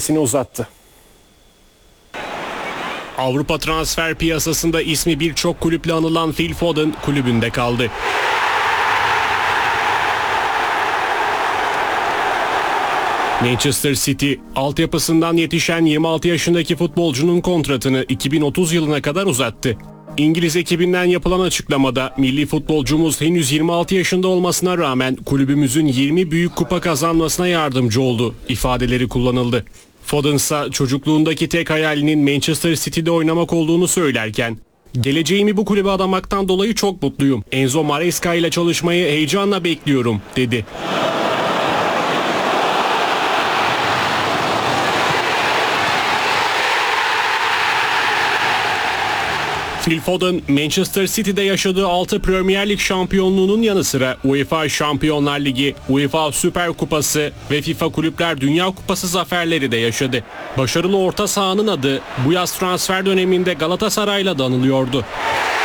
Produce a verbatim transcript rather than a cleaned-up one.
sözleşmesini uzattı. Avrupa transfer piyasasında ismi birçok kulüple anılan Phil Foden kulübünde kaldı. Manchester City, altyapısından yetişen yirmi altı yaşındaki futbolcunun kontratını iki bin otuz yılına kadar uzattı. İngiliz ekibinden yapılan açıklamada milli futbolcumuz henüz yirmi altı yaşında olmasına rağmen kulübümüzün yirmi büyük kupa kazanmasına yardımcı oldu ifadeleri kullanıldı. Foden ise çocukluğundaki tek hayalinin Manchester City'de oynamak olduğunu söylerken, "Geleceğimi bu kulübe adamaktan dolayı çok mutluyum. Enzo Maresca ile çalışmayı heyecanla bekliyorum," dedi. Phil Foden, Manchester City'de yaşadığı altı Premier Lig şampiyonluğunun yanı sıra UEFA Şampiyonlar Ligi, UEFA Süper Kupası ve FIFA Kulüpler Dünya Kupası zaferleri de yaşadı. Başarılı orta sahanın adı bu yaz transfer döneminde Galatasaray'la da anılıyordu.